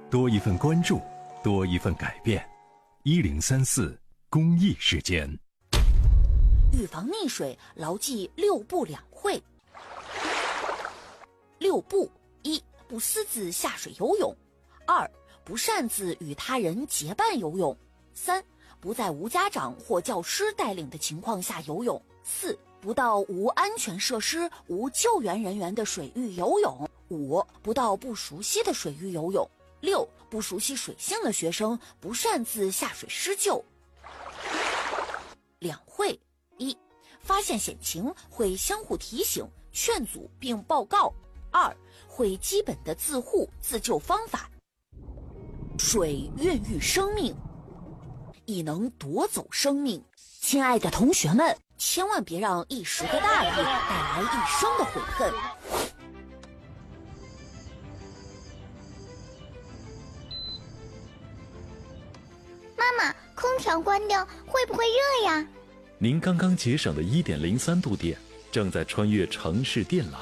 多一份关注，多一份改变。1034公益时间。 预防溺水，牢记6不2会。6不：一、不私自下水游泳；二、不擅自与他人结伴游泳；三、不在无家长或教师带领的情况下游泳；四、不到无安全设施、无救援人员的水域游泳；五、不到不熟悉的水域游泳；六、不熟悉水性的学生不擅自下水施救。2会：一、发现险情会相互提醒、劝阻并报告；二、会基本的自护自救方法。水孕育生命，亦能夺走生命。亲爱的同学们，千万别让一时的大意带来一生的悔恨。 妈妈，空调关掉会不会热呀？ 您刚刚节省的1.03度电，正在穿越城市电缆。